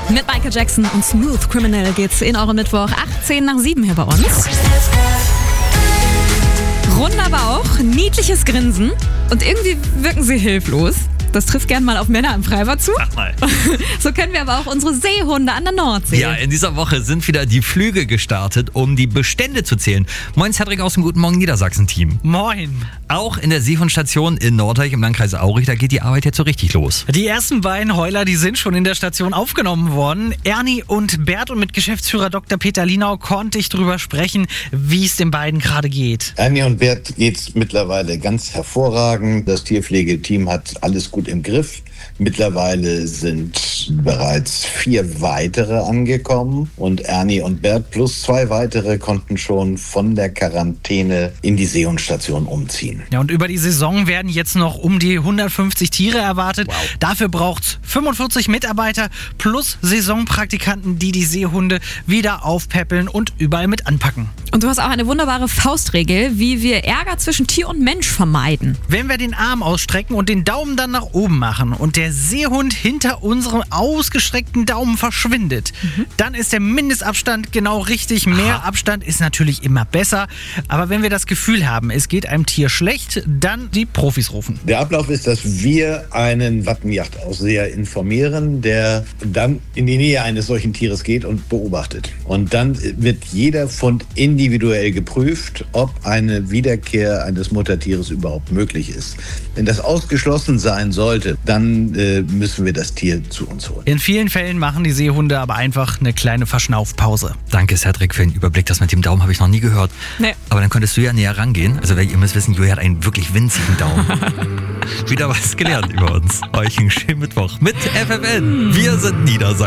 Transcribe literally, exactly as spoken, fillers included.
Mit Michael Jackson und Smooth Criminal geht's in euren Mittwoch achtzehn nach sieben hier bei uns. Runder Bauch, niedliches Grinsen und irgendwie wirken sie hilflos. Das trifft gern mal auf Männer im Freibad zu. Sag mal. So kennen wir aber auch unsere Seehunde an der Nordsee. Ja, in dieser Woche sind wieder die Flüge gestartet, um die Bestände zu zählen. Moin, Cedric aus dem Guten Morgen Niedersachsen-Team. Moin. Auch in der Seehundstation in Norddeich im Landkreis Aurich, da geht die Arbeit jetzt so richtig los. Die ersten beiden Heuler, die sind schon in der Station aufgenommen worden. Ernie und Bert, und mit Geschäftsführer Doktor Peter Linau konnte ich drüber sprechen, wie es den beiden gerade geht. Ernie und Bert geht's mittlerweile ganz hervorragend. Das Tierpflegeteam hat alles gut im Griff. Mittlerweile sind bereits vier weitere angekommen und Ernie und Bert plus zwei weitere konnten schon von der Quarantäne in die Seehundstation umziehen. Ja, und über die Saison werden jetzt noch um die hundertfünfzig Tiere erwartet. Wow. Dafür braucht's fünfundvierzig Mitarbeiter plus Saisonpraktikanten, die die Seehunde wieder aufpäppeln und überall mit anpacken. Und du hast auch eine wunderbare Faustregel, wie wir Ärger zwischen Tier und Mensch vermeiden. Wenn wir den Arm ausstrecken und den Daumen dann nach oben machen und der Seehund hinter unserem ausgestreckten Daumen verschwindet, mhm. dann ist der Mindestabstand genau richtig. Mehr Aha. Abstand ist natürlich immer besser. Aber wenn wir das Gefühl haben, es geht einem Tier schlecht, dann die Profis rufen. Der Ablauf ist, dass wir einen Wattenjachtausseher informieren, der dann in die Nähe eines solchen Tieres geht und beobachtet. Und dann wird jeder Fund individuell geprüft, ob eine Wiederkehr eines Muttertieres überhaupt möglich ist. Wenn das ausgeschlossen sein sollte, dann äh, müssen wir das Tier zu uns holen. In vielen Fällen machen die Seehunde aber einfach eine kleine Verschnaufpause. Danke, Cedric, für den Überblick. Das mit dem Daumen habe ich noch nie gehört. Nee. Aber dann könntest du ja näher rangehen. Also, ihr müsst wissen, Julia hat einen wirklich winzigen Daumen. Wieder was gelernt über uns. Euch einen schönen Mittwoch mit F F N. Wir sind Niedersachsen.